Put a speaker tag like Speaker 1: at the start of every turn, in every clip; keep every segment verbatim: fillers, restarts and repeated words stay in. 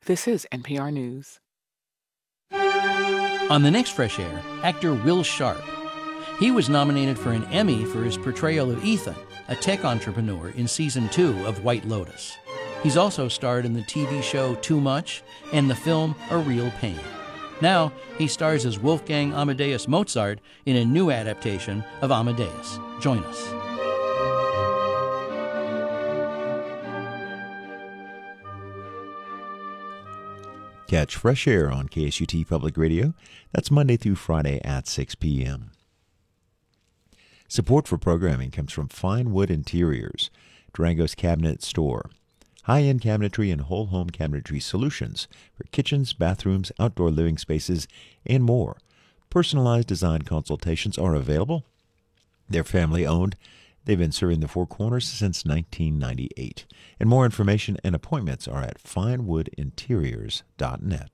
Speaker 1: This is N P R News.
Speaker 2: On the next Fresh Air, actor Will Sharp. He was nominated for an Emmy for his portrayal of Ethan, a tech entrepreneur in season two of White Lotus. He's also starred in the T V show Too Much and the film A Real Pain. Now, he stars as Wolfgang Amadeus Mozart in a new adaptation of Amadeus. Join us.
Speaker 3: Catch Fresh Air on K S U T Public Radio. That's Monday through Friday at six p.m. Support for programming comes from Fine Wood Interiors, Durango's Cabinet Store. High-end cabinetry and whole home cabinetry solutions for kitchens, bathrooms, outdoor living spaces, and more. Personalized design consultations are available. They're family-owned. They've been serving the Four Corners since nineteen ninety-eight. And more information and appointments are at fine wood interiors dot net.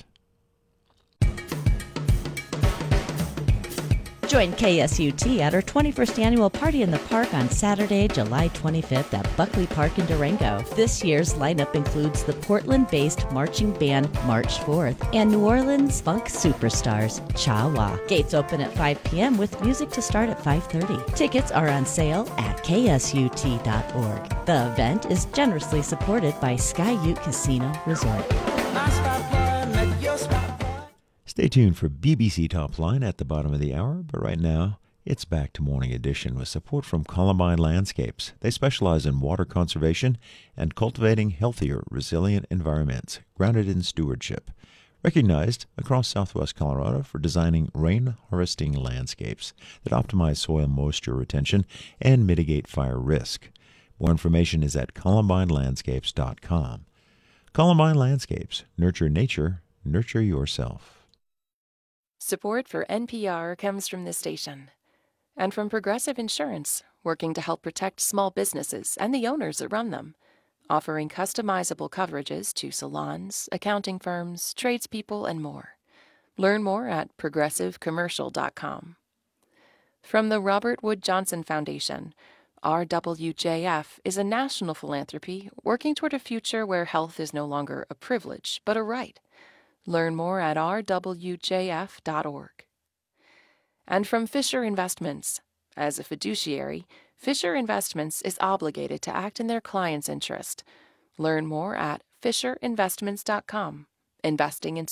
Speaker 4: Join K S U T at our twenty-first annual Party in the Park on Saturday, July twenty-fifth at Buckley Park in Durango. This year's lineup includes the Portland-based marching band March fourth and New Orleans funk superstars Cha Wa. Gates open at five p.m. with music to start at five thirty. Tickets are on sale at K S U T dot org. The event is generously supported by Sky Ute Casino Resort.
Speaker 3: Stay tuned for B B C Top Line at the bottom of the hour, but right now, it's back to Morning Edition with support from Columbine Landscapes. They specialize in water conservation and cultivating healthier, resilient environments grounded in stewardship. Recognized across southwest Colorado for designing rain-harvesting landscapes that optimize soil moisture retention and mitigate fire risk. More information is at columbine landscapes dot com. Columbine Landscapes. Nurture nature, nurture yourself.
Speaker 5: Support for N P R comes from this station and from Progressive Insurance, working to help protect small businesses and the owners that run them, offering customizable coverages to salons, accounting firms, tradespeople, and more. Learn more at progressive commercial dot com. From the Robert Wood Johnson Foundation, R W J F is a national philanthropy working toward a future where health is no longer a privilege, but a right. Learn more at r w j f dot org. And from Fisher Investments. As a fiduciary, Fisher Investments is obligated to act in their client's interest. Learn more at fisher investments dot com. Investing in